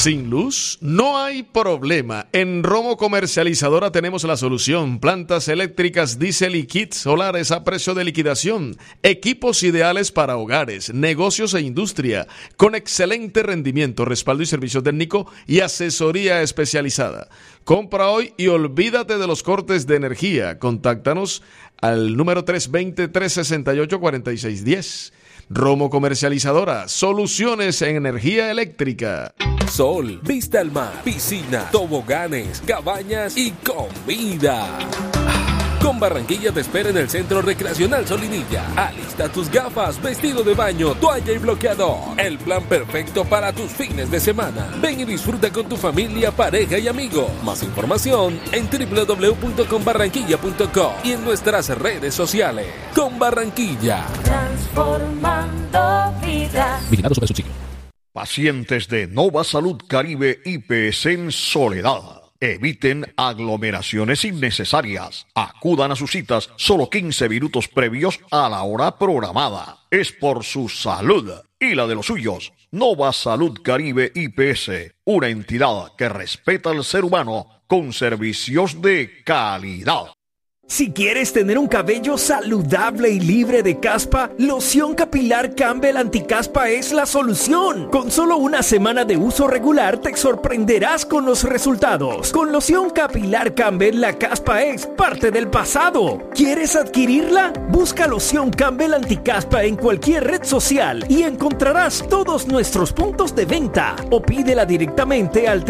¿Sin luz? No hay problema. En Romo Comercializadora tenemos la solución. Plantas eléctricas, diésel y kits solares a precio de liquidación. Equipos ideales para hogares, negocios e industria. Con excelente rendimiento, respaldo y servicio técnico y asesoría especializada. Compra hoy y olvídate de los cortes de energía. Contáctanos al número 320-368-4610. Romo Comercializadora, soluciones en energía eléctrica. Sol, vista al mar, piscina, toboganes, cabañas y comida. Con Barranquilla te espera en el Centro Recreacional Solinilla. Alista tus gafas, vestido de baño, toalla y bloqueador. El plan perfecto para tus fines de semana. Ven y disfruta con tu familia, pareja y amigos. Más información en www.conbarranquilla.com y en nuestras redes sociales. Con Barranquilla. Transformando vidas. Vigilado Supersubsidio. Pacientes de Nova Salud Caribe IPS en Soledad. Eviten aglomeraciones innecesarias. Acudan a sus citas solo 15 minutos previos a la hora programada. Es por su salud y la de los suyos. Nova Salud Caribe IPS, una entidad que respeta al ser humano con servicios de calidad. Si quieres tener un cabello saludable y libre de caspa, loción capilar Campbell Anticaspa es la solución. Con solo una semana de uso regular te sorprenderás con los resultados. Con loción capilar Campbell la caspa es parte del pasado. ¿Quieres adquirirla? Busca loción Campbell Anticaspa en cualquier red social y encontrarás todos nuestros puntos de venta. O pídela directamente al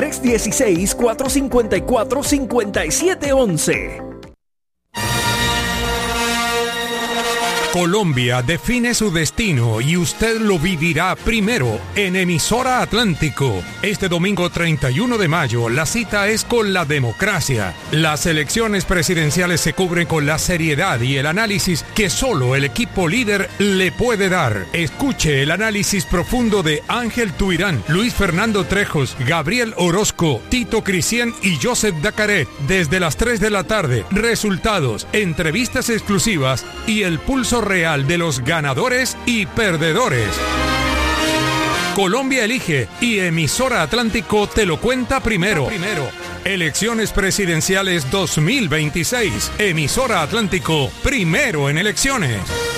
316-454-5711. Colombia define su destino y usted lo vivirá primero en Emisora Atlántico. Este domingo 31 de mayo la cita es con la democracia. Las elecciones presidenciales se cubren con la seriedad y el análisis que solo el equipo líder le puede dar. Escuche el análisis profundo de Ángel Tuirán, Luis Fernando Trejos, Gabriel Orozco, Tito Cristian y Joseph Dacaret desde las 3 de la tarde. Resultados, entrevistas exclusivas y el pulso real de los ganadores y perdedores. Colombia elige y Emisora Atlántico te lo cuenta primero. Elecciones presidenciales 2026. Emisora Atlántico, primero en elecciones.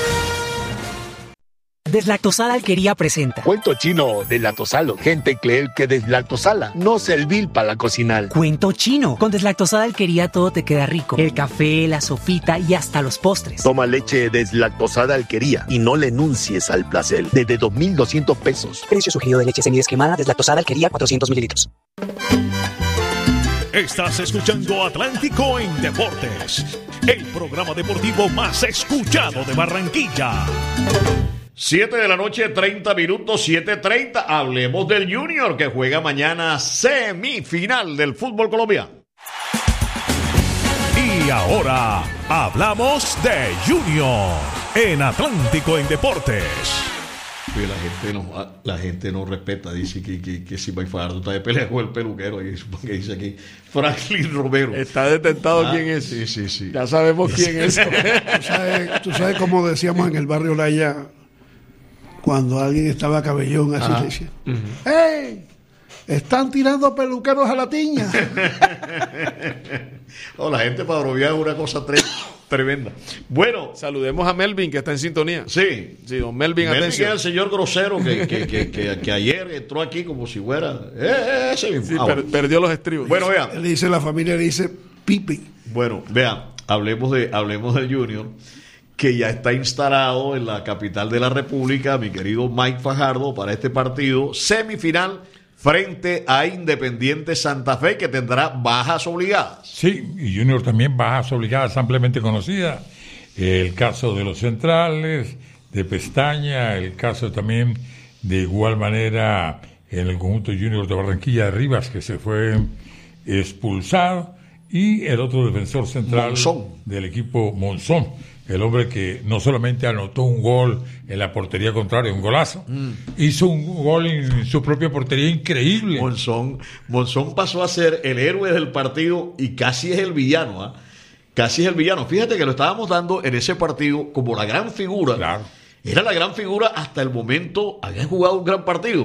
Deslactosada Alquería presenta Cuento chino deslactosalo. Gente cree que deslactosala no servir para la cocinar. Cuento chino. Con Deslactosada Alquería todo te queda rico. El café, la sopita y hasta los postres. Toma leche deslactosada Alquería y no le enuncies al placer. Desde 2,200 pesos. Precio sugerido de leche semidescremada Deslactosada Alquería 400 mililitros. Estás escuchando Atlántico en Deportes, el programa deportivo más escuchado de Barranquilla. 7 de la noche, 30 minutos, 7:30. Hablemos del Junior que juega mañana semifinal del fútbol colombiano. Y ahora hablamos de Junior en Atlántico en Deportes. La gente no respeta, dice que si Fajardo está de pelea con el peluquero, y que dice aquí Franklin Romero. Está detectado quién es. Sí. Ya sabemos quién es. Tú sabes cómo decíamos en el barrio Laya, cuando alguien estaba cabellón, así le decía, ¡hey! Están tirando peluqueros a la tiña. La gente para bromear es una cosa tremenda. Bueno, saludemos a Melvin, que está en sintonía. Sí, don Melvin, atención. atención. Es el señor grosero que ayer entró aquí como si fuera ese mismo. Sí, perdió los estribos. Bueno, vean. Le dice la familia, le dice Pipi. Bueno, vean, hablemos del Junior, que ya está instalado en la capital de la República, mi querido Mike Fajardo, para este partido semifinal frente a Independiente Santa Fe, que tendrá bajas obligadas. Sí, y Junior también bajas obligadas ampliamente conocidas. El caso de los centrales, de Pestaña, el caso también de igual manera en el conjunto Junior de Barranquilla de Rivas, que se fue expulsado, y el otro defensor central Monzón, del equipo Monzón, el hombre que no solamente anotó un gol en la portería contraria, un golazo, hizo un gol en su propia portería increíble. Monzón pasó a ser el héroe del partido y casi es el villano, casi es el villano. Fíjate que lo estábamos dando en ese partido como la gran figura. Claro. Era la gran figura hasta el momento, había jugado un gran partido.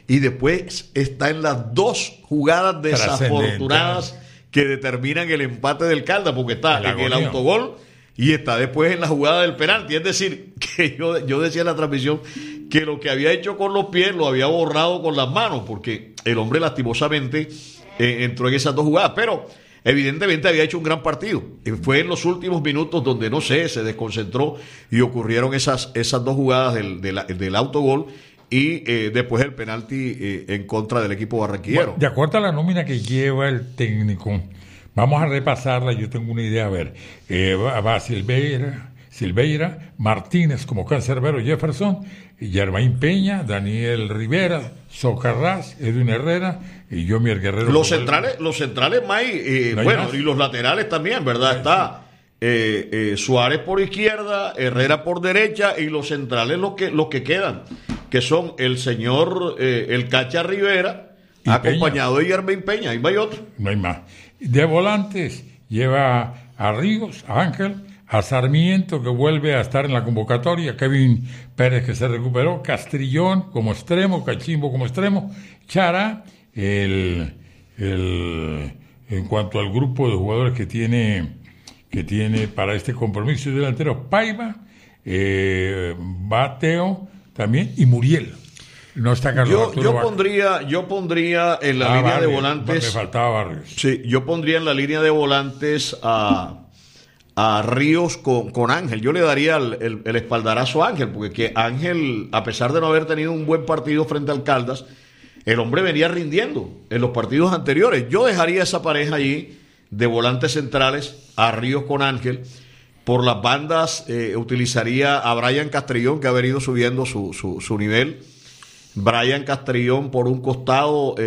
y después está en las dos jugadas desafortunadas que determinan el empate del Caldas, porque está en el autogol y está después en la jugada del penalti. Es decir, que yo decía en la transmisión que lo que había hecho con los pies lo había borrado con las manos, porque el hombre lastimosamente entró en esas dos jugadas, pero evidentemente había hecho un gran partido. Fue en los últimos minutos donde, no sé, se desconcentró y ocurrieron esas dos jugadas del autogol y después el penalti en contra del equipo barranquillero. Bueno, de acuerdo a la nómina que lleva el técnico, vamos a repasarla. Yo tengo una idea, a ver, va Silveira, Martínez como cancerbero, Jefferson, Germain Peña, Daniel Rivera, Socarrás, Edwin Herrera y Yomier Guerrero. Los centrales, May, bueno, y los laterales también, ¿verdad? Está Suárez por izquierda, Herrera por derecha, y los centrales los que quedan, que son el señor el Cacha Rivera, y acompañado Peña. De Germain Peña, y no hay otro. No hay más. De volantes lleva a Ríos, a Ángel, a Sarmiento, que vuelve a estar en la convocatoria, Kevin Pérez, que se recuperó, Castrillón como extremo, Cachimbo como extremo, Chara, en cuanto al grupo de jugadores que tiene para este compromiso, delantero Paiva, Bateo también, y Muriel. No está Carlos Arturo yo pondría en la línea de volantes. Me faltaba Barrios. Sí, yo pondría en la línea de volantes a Ríos con Ángel. Yo le daría el espaldarazo a Ángel, porque que Ángel, a pesar de no haber tenido un buen partido frente al Caldas, el hombre venía rindiendo en los partidos anteriores. Yo dejaría esa pareja allí de volantes centrales, a Ríos con Ángel. Por las bandas utilizaría a Brian Castrillón, que ha venido subiendo su nivel. Brian Castrillón por un costado,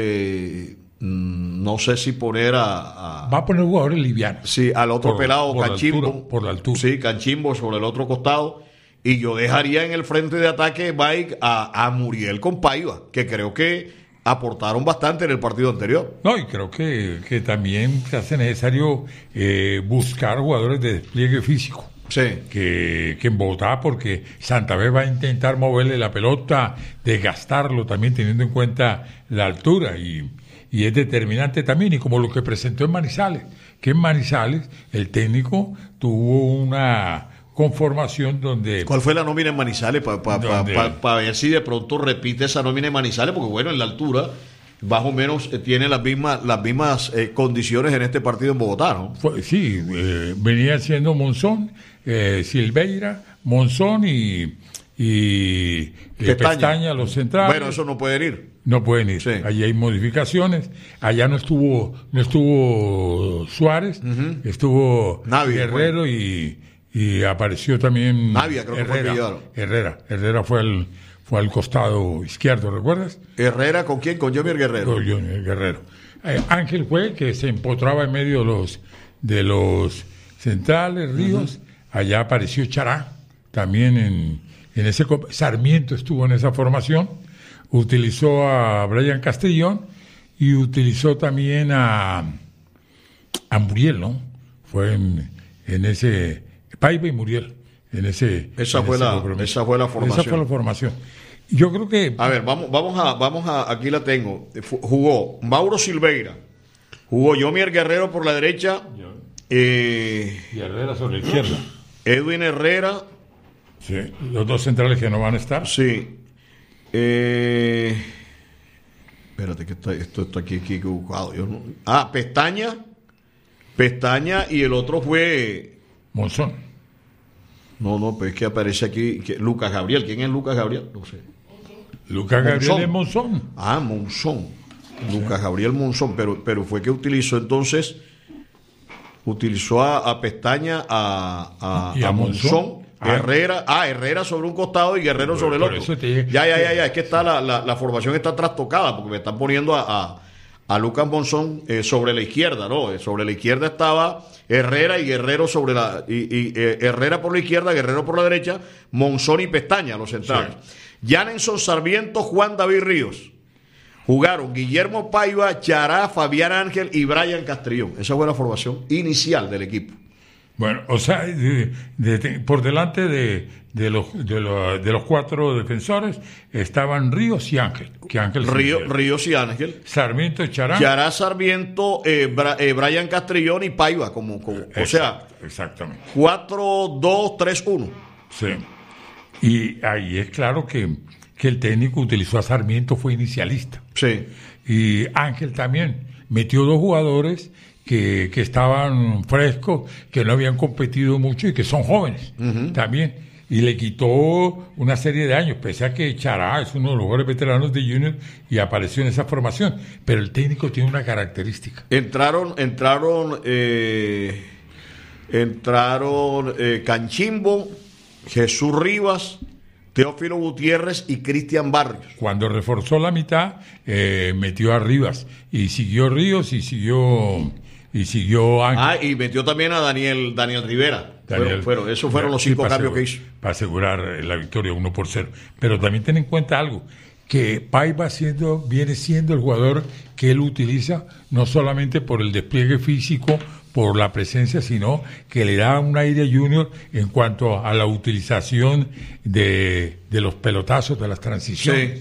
no sé si poner va a poner jugadores livianos. Sí, al otro pelado, Cachimbo. Por la altura. Sí, Cachimbo sobre el otro costado. Y yo dejaría en el frente de ataque, Mike, a Muriel con Paiva, que creo que aportaron bastante en el partido anterior. No, y creo que también se hace necesario buscar jugadores de despliegue físico. Sí. Que en Bogotá, porque Santa Fe va a intentar moverle la pelota, desgastarlo también teniendo en cuenta la altura, y es determinante también, y como lo que presentó en Manizales, que en Manizales el técnico tuvo una conformación donde... ¿Cuál fue la nómina en Manizales? Para ver si de pronto repite esa nómina en Manizales, porque bueno, en la altura más o menos tiene las mismas condiciones en este partido en Bogotá, ¿no? Sí, venía siendo Monzón, Silveira, Monzón y Pestaña, los centrales. Bueno, eso no pueden ir. No pueden ir. Sí. Allí hay modificaciones. Allá no estuvo Suárez, estuvo Navia, Guerrero, y apareció también Navia, creo Herrera. Herrera fue al costado izquierdo, ¿recuerdas? ¿Herrera con quién? Con Yomier Guerrero. Con Yomier Guerrero. Ángel fue que se empotraba en medio de los centrales, Ríos. Allá apareció Chará, también en ese... Sarmiento estuvo en esa formación. Utilizó a Brian Castrillón y utilizó también a Muriel, ¿no? Fue en ese... Paiva y Muriel. Esa fue la formación. Esa fue la formación. Yo creo que... A ver, vamos a aquí la tengo. Jugó Mauro Silveira, jugó Yomier Guerrero por la derecha, y Herrera sobre la izquierda. Edwin Herrera. Sí, los dos centrales que no van a estar. Sí. Espérate, que esto está aquí equivocado. Pestaña, y el otro fue... Monzón. No, pues es que aparece aquí Lucas Gabriel. ¿Quién es Lucas Gabriel? No sé. Lucas Gabriel es Monzón. Monzón. Lucas Gabriel Monzón, pero fue que utilizó a Pestaña, a Monzón. Herrera sobre un costado y Guerrero sobre el otro. Ya, es que está la formación está trastocada, porque me están poniendo a Lucas Monzón sobre la izquierda, ¿no? Sobre la izquierda estaba Herrera y Guerrero Herrera por la izquierda, Guerrero por la derecha, Monzón y Pestaña, los centrales. Sí. Janenson, Sarmiento, Juan David Ríos. Jugaron Guillermo Paiva, Chará, Fabián Ángel y Brian Castrillón. Esa fue la formación inicial del equipo. Bueno, o sea, por delante de los cuatro defensores estaban Ríos y Ángel. Ríos y Ángel. Sarmiento y Chará. Chará, Sarmiento, Brian Castrillón y Paiva, o sea, exactamente. 4-2-3-1. Sí. Y ahí es claro que el técnico utilizó a Sarmiento, fue inicialista. Sí. Y Ángel también metió dos jugadores que estaban frescos, que no habían competido mucho y que son jóvenes también. Y le quitó una serie de años, pese a que Chará es uno de los mejores veteranos de Junior y apareció en esa formación. Pero el técnico tiene una característica. Entraron Canchimbo, Jesús Rivas, Teófilo Gutiérrez y Cristian Barrios. Cuando reforzó la mitad, metió a Rivas y siguió Ríos y siguió Ángel. Y metió también a Daniel Rivera. Esos fueron los 5 cambios que hizo. Para asegurar la victoria 1-0. Pero también ten en cuenta algo, que Paiva viene siendo el jugador que él utiliza, no solamente por el despliegue físico, por la presencia, sino que le da un aire a Junior en cuanto a la utilización de los pelotazos, de las transiciones. Sí.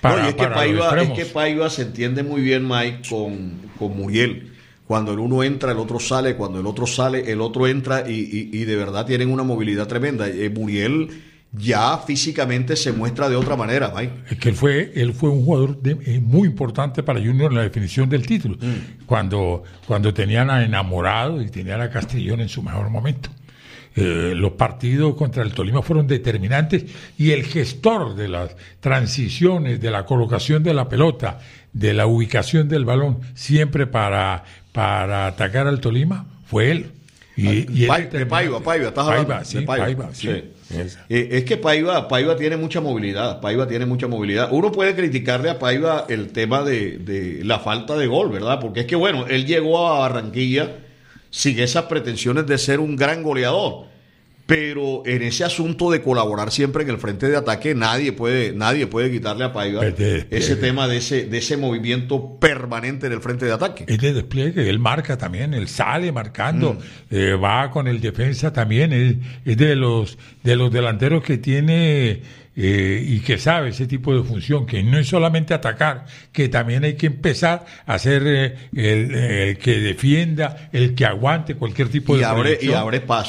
Es que Paiva se entiende muy bien, Mike, con Muriel. Cuando el uno entra, el otro sale. Cuando el otro sale, el otro entra. Y de verdad tienen una movilidad tremenda. Muriel ya físicamente se muestra de otra manera, Mike. Es que él fue un jugador muy importante para Junior en la definición del título. Cuando tenían a Enamorado y tenían a Castrillón en su mejor momento. Los partidos contra el Tolima fueron determinantes y el gestor de las transiciones, de la colocación de la pelota, de la ubicación del balón, siempre para atacar al Tolima, fue él. Paiva, estás hablando de Paiva. Sí. Es que Paiva tiene mucha movilidad. Uno puede criticarle a Paiva el tema de la falta de gol, ¿verdad? Porque es que, bueno, él llegó a Barranquilla sin esas pretensiones de ser un gran goleador, pero en ese asunto de colaborar siempre en el frente de ataque nadie puede quitarle a Paiva ese tema de ese movimiento permanente en el frente de ataque. Es de despliegue, él marca también, él sale marcando, va con el defensa también, es de los delanteros que tiene y que sabe ese tipo de función, que no es solamente atacar, que también hay que empezar a ser el que defienda, el que aguante cualquier tipo de y abre paso.